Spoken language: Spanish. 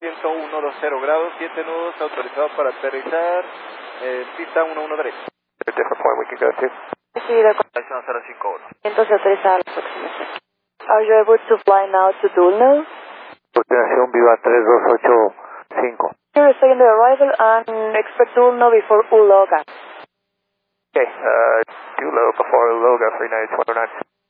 101.20 grados, 7 nudos, autorizado para aterrizar, pista 113. Different point we can go to. Recibido con 051. entonces autorizada la aproximación. Are you able to fly now to Dulno? Coordinación Viva 3285. You're expecting the arrival and expect Dulno before Uloga. Okay, Dulo before Loga 3929.